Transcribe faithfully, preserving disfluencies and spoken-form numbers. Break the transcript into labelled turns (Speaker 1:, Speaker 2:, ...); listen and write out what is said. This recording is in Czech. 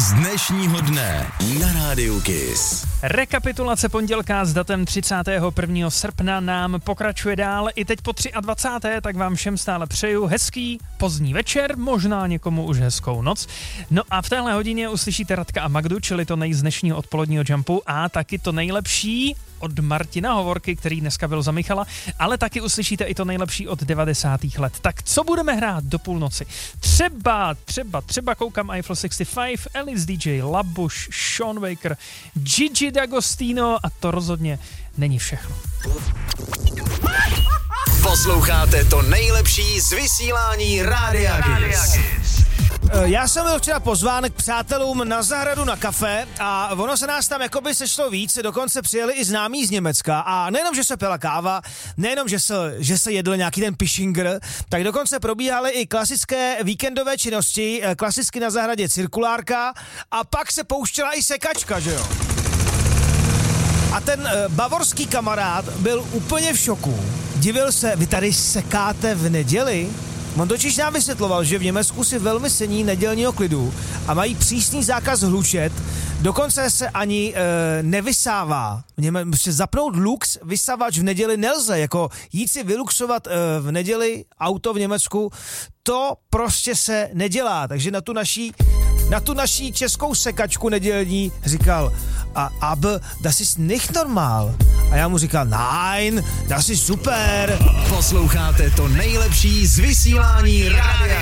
Speaker 1: z dnešního dne na Rádiu Kiss.
Speaker 2: Rekapitulace pondělka s datem třicátého prvního srpna nám pokračuje dál. I teď po dvacátého třetího tak vám všem stále přeju hezký pozdní večer, možná někomu už hezkou noc. No a v téhle hodině uslyšíte Radka a Magdu, čili to nej z dnešního odpoledního jumpu a taky to nejlepší od Martina Hovorky, který dneska byl za Michala, ale taky uslyšíte i to nejlepší od devadesátých let. Tak co budeme hrát do půlnoci? Třeba, třeba, třeba koukám Eiffel šedesát pět, Alice D J, Labush, Sean Baker, Gigi D'Agostino a to rozhodně není všechno.
Speaker 1: Posloucháte to nejlepší z vysílání Rádia Kiss.
Speaker 3: Já jsem byl včera pozván k přátelům na zahradu na kafe a ono se nás tam jakoby sešlo víc, dokonce přijeli i známí z Německa a nejenom, že se pila káva, nejenom, že se, že se jedl nějaký ten Pischinger, tak dokonce probíhaly i klasické víkendové činnosti, klasicky na zahradě cirkulárka a pak se pouštěla i sekačka, že jo? A ten uh, bavorský kamarád byl úplně v šoku. Divil se, vy tady sekáte v neděli? On totiž nám vysvětloval, že v Německu si velmi cení nedělního klidu a mají přísný zákaz hlučet, dokonce se ani e, nevysává. Něme- zapnout lux, vysavač v neděli nelze, jako jít si vyluxovat e, v neděli auto v Německu, to prostě se nedělá. Takže na tu naší, na tu naší českou sekačku nedělní říkal, a aber das ist nicht normal. A já mu říkal, nein, das ist super.
Speaker 1: Posloucháte to nejlepší z vysílání Rádia